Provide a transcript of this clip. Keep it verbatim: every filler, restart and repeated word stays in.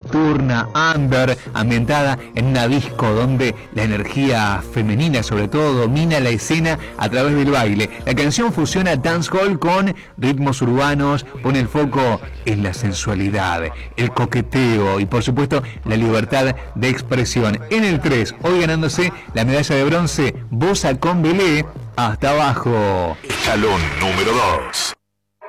nocturna, under, ambientada en una disco donde la energía femenina sobre todo domina la escena a través del baile. La canción fusiona dancehall con ritmos urbanos, pone el foco en la sensualidad, el coqueteo y por supuesto la libertad de expresión. En el tres, hoy ganándose la medalla de bronce, Bossa con Belé, Hasta Abajo. Escalón número dos.